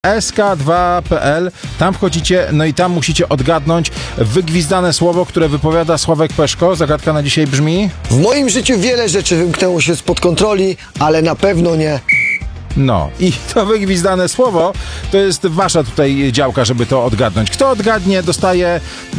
sk2.pl, tam wchodzicie, no i tam musicie odgadnąć wygwizdane słowo, które wypowiada Sławek Peszko. Zagadka na dzisiaj brzmi... W moim życiu wiele rzeczy wymknęło się spod kontroli, ale na pewno nie... No i to wygwizdane słowo to jest wasza tutaj działka, żeby to odgadnąć. Kto odgadnie, dostaje